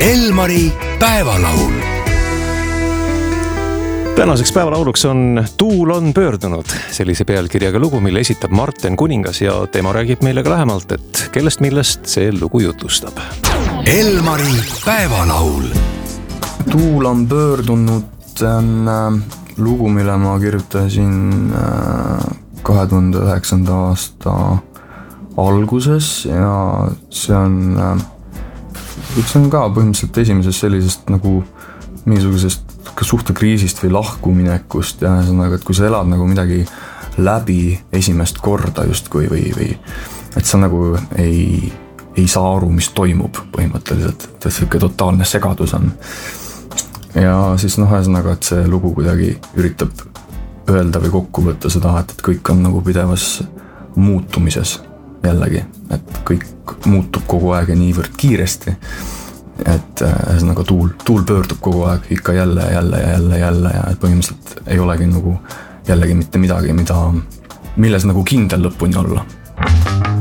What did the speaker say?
Elmari päevalaul. Tänaseks päevalauluks on Tuul on pöördunud, sellise pealkirjaga lugu, mille esitab Marten Kuningas ja tema räägib meile ka lähemalt, et millest see lugu jutustab. Elmari päevalaul. Tuul on pöördunud on lugu, mille ma kirjutasin 2009. aasta alguses ja see on ka põhimõtteliselt esimesest sellisest nagu mingisugusest suhtekriisist või lahkuminekust ja et kui sa elad nagu midagi läbi esimest korda justkui või et sa nagu ei saa aru, mis toimub põhimõtteliselt, et selline totaalne segadus on. Ja siis ühesõnaga, et see lugu kuidagi üritab öelda või kokku võtta seda, et kõik on nagu pidevas muutumises jällegi, et kõik muutub kogu aeg ja niivõrd kiiresti, et ühesõnaga tuul pöördub kogu aeg ikka jälle ja et põhimõtteliselt ei olegi nagu jällegi mitte midagi, milles nagu kindel lõpuni olla.